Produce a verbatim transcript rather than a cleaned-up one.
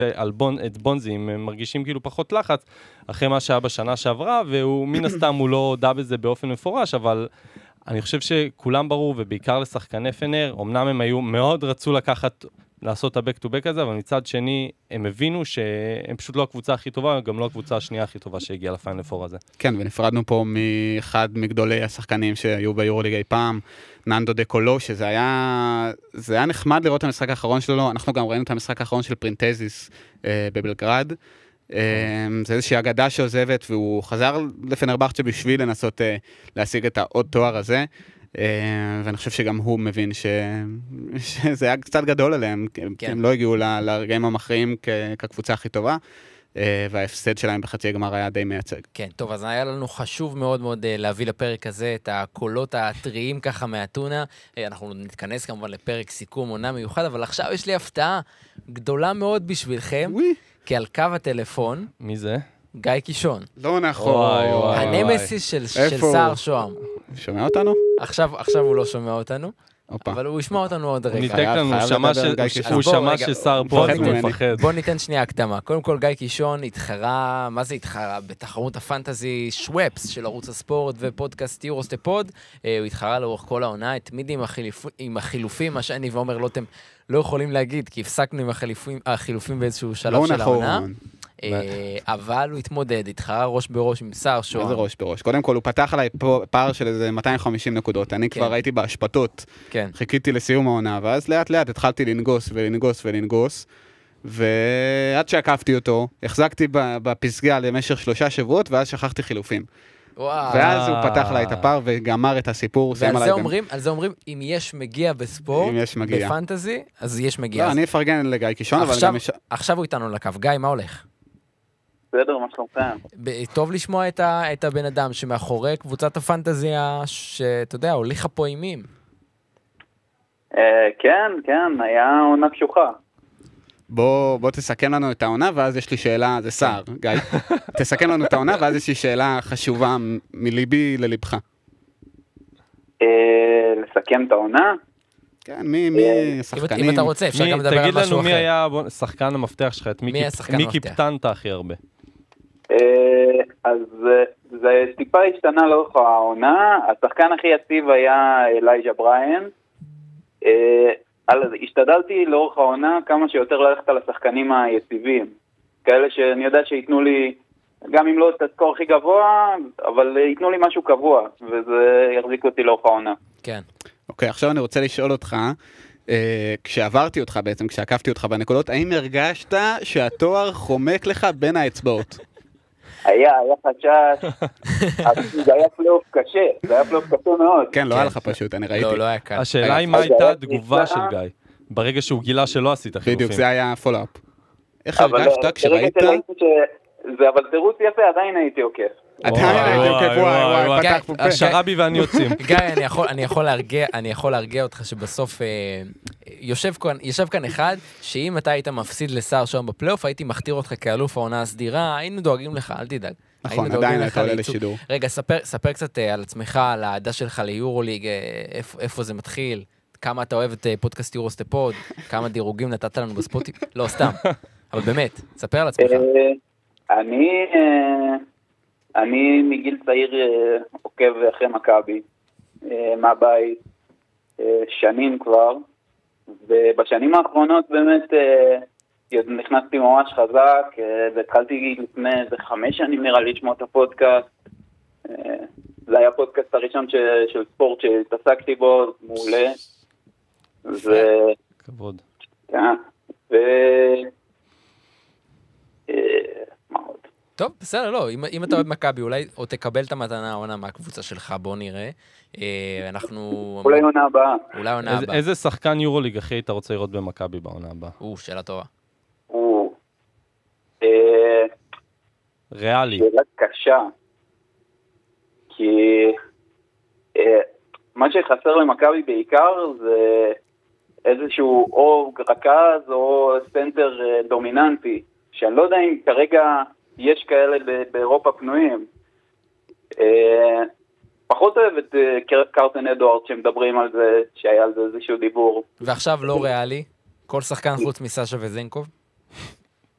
על בונ, את בונזי, הם מרגישים כאילו פחות לחץ, אחרי מה שהיה בשנה שעברה, והוא מן הסתם הוא לא הודע בזה באופן מפורש, אבל אני חושב שכולם ברור, ובעיקר לשחקני פנר, אמנם הם היו מאוד רצו לקחת, לעשות את ה-back to back הזה, אבל מצד שני, הם הבינו שהם פשוט לא הקבוצה הכי טובה, גם לא הקבוצה השנייה הכי טובה שהגיעה לפיינל פור הזה. כן, ונפרדנו פה מאחד מגדולי השחקנים שהיו ביורוליג אי פעם, ננדו דה קולו, שזה היה, זה היה נחמד לראות את המשחק האחרון שלו, אנחנו גם ראינו את המשחק האחרון של פרינטזיס אה, בבלגרד, אה, זה איזושהי אגדה שעוזבת, והוא חזר לפנרבחצ'ה בשביל לנסות אה, להשיג את העוד תואר הזה, ואני חושב שגם הוא מבין שזה היה קצת גדול עליהם, כי הם לא הגיעו לרגעים המכריעים כקבוצה הכי טובה, וההפסד שלהם בחצי הגמר היה די מייצג. כן, טוב, אז היה לנו חשוב מאוד מאוד להביא לפרק הזה את הקולות הטריים ככה מהטונה. אנחנו נתכנס כמובן לפרק סיכום עונה מיוחד, אבל עכשיו יש לי הפתעה גדולה מאוד בשבילכם, כי על קו הטלפון... מי זה? גיא קישון. לא נכון. הנמסיס של סער שוהם. שומע אותנו? עכשיו, עכשיו הוא לא שומע אותנו, אבל הוא ישמע אותנו עוד רגע. הוא ניתק לנו, הוא שמע שסער פה, אז הוא מפחד. בוא ניתן שנייה הקדמה. קודם כל, גיא קישון התחרה, מה זה התחרה? בתחרות הפנטזי שוואפס של ערוץ הספורט ופודקאסט יורוסטפוד. הוא התחרה לאורך כל העונה, התמיד עם החילופים, מה שאני ואומר לא אתם לא יכולים להגיד, כי הפסקנו עם החילופים באיזשהו שלב של העונה. אבל הוא התמודד, התחרה ראש בראש עם סער שוהם. איזה ראש בראש? קודם כל, הוא פתח עליי פער של איזה מאתיים וחמישים נקודות. אני כבר הייתי בהשפטות, חיכיתי לסיום העונה, ואז לאט לאט התחלתי לנגוס ולנגוס ולנגוס, ועד שעקפתי אותו, החזקתי בפסגה למשך שלושה שבועות, ואז שכחתי חילופים. ואז הוא פתח עליי את הפער וגמר את הסיפור. ועל זה אומרים, אם יש מגיע בספורט, בפנטזי, אז יש מגיע. לא, אני אפרגן לגיא קישון, אבל גם... עכשיו הוא איתנו לקו. גיא, מה הולך? בסדר, מה שלומכם? טוב לשמוע את, ה, את הבן אדם שמאחורי קבוצת הפנטזיה, שאתה יודע, הוליכה פה אימים. אה, כן, כן, היה עונה קשוחה. בוא, בוא תסכם לנו את העונה, ואז יש לי שאלה, זה סער, גיא. תסכם לנו את העונה, ואז יש לי שאלה חשובה מליבי ללבך. אה, לסכם את העונה? כן, מי, מי, שחקנים. אם אתה רוצה, אפשר גם לדבר על משהו אחר. תגיד לנו מי היה שחקן המפתח שלך, מי קיפטנת הכי הרבה? אז זה טיפה השתנה לאורך העונה, השחקן הכי יציב היה אלייג'ה בריין, השתדלתי לאורך העונה כמה שיותר ללכת על השחקנים היציבים, כאלה שאני יודע שיתנו לי, גם אם לא את הסקור הכי גבוה, אבל ייתנו לי משהו קבוע, וזה יחזיק אותי לאורך העונה. כן. אוקיי, עכשיו אני רוצה לשאול אותך, כשעברתי אותך בעצם, כשעקפתי אותך בנקודות, האם הרגשת שהתואר חומק לך בין האצבעות? היה, היה חשש, זה היה פלייאוף קשה, זה היה פלייאוף קשה מאוד. כן, לא היה לך פשוט, אני ראיתי. לא, לא היה קל. השאלה היא מה הייתה התגובה של גיא, ברגע שהוא גילה שלא עשית חילופים. בדיוק, זה היה פולאפ. איך הרגשת כשראית? אבל תירוץ יפה, עדיין הייתי עוקף. עדיין הייתי עוקף, וואי, וואי, פתח פה פה. שרבי ואני יוצאים. גיא, אני יכול להרגיע אותך שבסוף יושב כאן אחד, שאם אתה היית מפסיד לסער שם בפלייאוף, הייתי מכתיר אותך כאלוף העונה הסדירה, היינו דואגים לך, אל תדאג. נכון, עדיין אתה עולה לשידור. רגע, ספר קצת על עצמך, על העדה שלך ליורוליג, איפה זה מתחיל, כמה אתה אוהב את פודקאסט יורוסטפוד, כמה דירוגים נתת לנו בספוטים, לא, סתם, אבל באמת, ספר על עצמך. אני, אני מגיל צעיר עוקב אחרי מכבי, מהבית, שנים כבר, ובשנים האחרונות באמת נכנסתי ממש חזק, והתחלתי לפני איזה חמש שנים נראה לי לשמוע את הפודקאסט. זה היה הפודקאסט הראשון של ספורט שהתעסקתי בו, מעולה. כבוד. כן, ו... מה עוד? טוב, בסדר, לא, אם, אם אתה אוהב מכבי, אולי או תקבל את המתנה העונה מהקבוצה שלך, בוא נראה. אנחנו... אולי עונה הבאה. אולי עונה הבאה. איזה שחקן יורוליג אחי היית רוצה לראות במכבי בעונה הבאה? או, שאלה טובה. או... ריאלי. שאלה קשה. כי... מה שחסר למכבי בעיקר זה איזשהו או רכז או סנטר דומיננטי, שאני לא יודע אם כרגע יש כאלה באירופה פנויים. פחות אוהב את קרטן אדוארד שמדברים על זה, שהיה על זה איזשהו דיבור. ועכשיו לא ריאלי? כל שחקן חוץ מסשה וזנקוב?